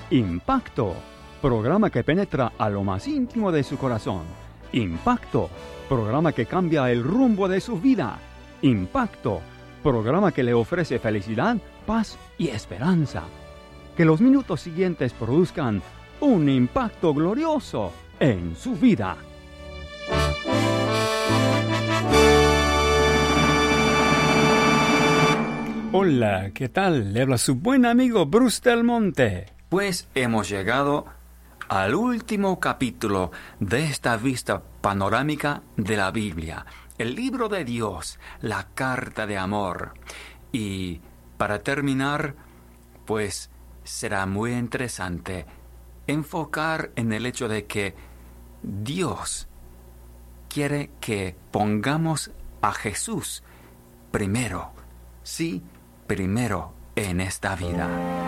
Impacto, programa que penetra a lo más íntimo de su corazón. Impacto, programa que cambia el rumbo de su vida. Impacto, programa que le ofrece felicidad, paz y esperanza. Que los minutos siguientes produzcan un impacto glorioso en su vida. Hola, ¿qué tal? Le habla su buen amigo Bruce Del Monte. Pues hemos llegado al último capítulo de esta vista panorámica de la Biblia, el libro de Dios, la carta de amor. Y para terminar, pues será muy interesante enfocar en el hecho de que Dios quiere que pongamos a Jesús primero, sí, primero en esta vida.